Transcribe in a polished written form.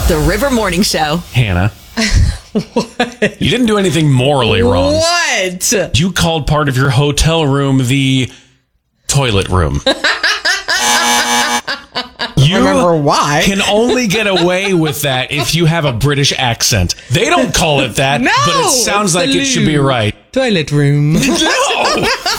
The River Morning Show. Hannah. What? You didn't do anything morally wrong. What? You called part of your hotel room the toilet room. You remember why. can only get away with that if you have a British accent. They don't call it that, No, but it sounds it's like the it should be loo. right. Toilet room. No!